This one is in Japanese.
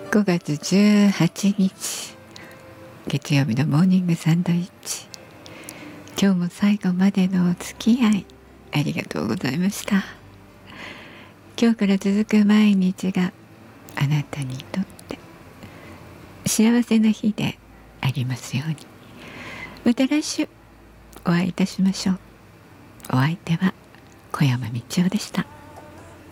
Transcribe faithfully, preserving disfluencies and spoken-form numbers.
ごがつじゅうはちにち月曜日のモーニングサンドイッチ。今日も最後までのお付き合いありがとうございました。今日から続く毎日があなたにとって幸せな日でありますように。また来週お会いいたしましょう。お相手は小山道夫でした。